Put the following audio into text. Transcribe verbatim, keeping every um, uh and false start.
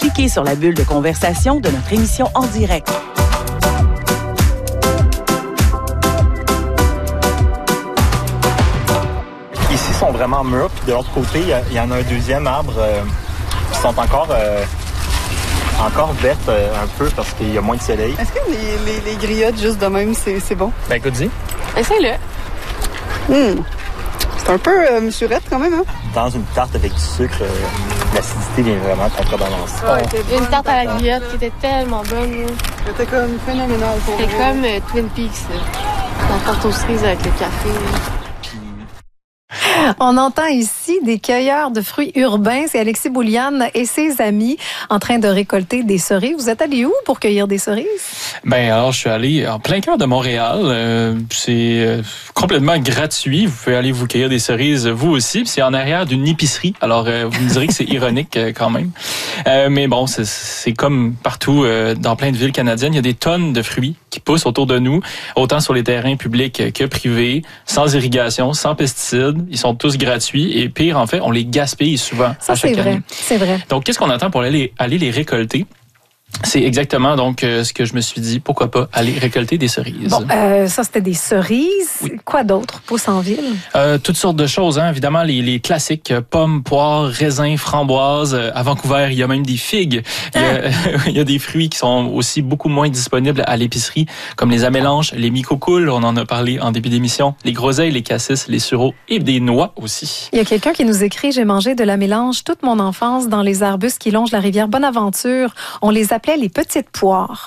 Cliquez sur la bulle de conversation de notre émission en direct. Ici, sont vraiment mûrs, puis de l'autre côté, il y, y en a un deuxième arbre euh, qui sont encore... Euh, Encore verte euh, un peu parce qu'il y a moins de soleil. Est-ce que les, les, les griottes juste de même, c'est, c'est bon? Ben écoute, dis. Essaye-le. Mmh. C'est un peu euh, mesurette quand même, hein? Dans une tarte avec du sucre, euh, l'acidité vient vraiment contrebalancer. Ouais, une tarte à la griotte qui était tellement bonne. C'était comme phénoménal pour C'était comme euh, Twin Peaks. La tarte aux cerises avec le café. On entend ici des cueilleurs de fruits urbains. C'est Alexis Bouliane et ses amis en train de récolter des cerises. Vous êtes allés où pour cueillir des cerises? Ben alors, je suis allé en plein cœur de Montréal. Euh, c'est euh, complètement gratuit. Vous pouvez aller vous cueillir des cerises, vous aussi. Puis c'est en arrière d'une épicerie. Alors, euh, vous me direz que c'est ironique euh, quand même. Euh, mais bon, c'est, c'est comme partout euh, dans plein de villes canadiennes. Il y a des tonnes de fruits qui poussent autour de nous, autant sur les terrains publics que privés, sans irrigation, sans pesticides. Ils sont tous gratuits et pire, en fait, on les gaspille souvent. Ça, à chaque c'est année. vrai. C'est vrai. Donc, qu'est-ce qu'on attend pour aller, aller les récolter? C'est exactement donc euh, ce que je me suis dit. Pourquoi pas aller récolter des cerises? Bon, euh, ça, c'était des cerises. Oui. Quoi d'autre pousse en ville? Euh, toutes sortes de choses, hein. Évidemment, les, les classiques, euh, pommes, poires, raisins, framboises. Euh, à Vancouver, il y a même des figues. Il y a, ah. il y a des fruits qui sont aussi beaucoup moins disponibles à l'épicerie, comme les amélanches, les micocoules, on en a parlé en début d'émission, les groseilles, les cassis, les sureaux et des noix aussi. Il y a quelqu'un qui nous écrit « J'ai mangé de la mélange toute mon enfance dans les arbustes qui longent la rivière Bonaventure. On les appelait les petites poires. »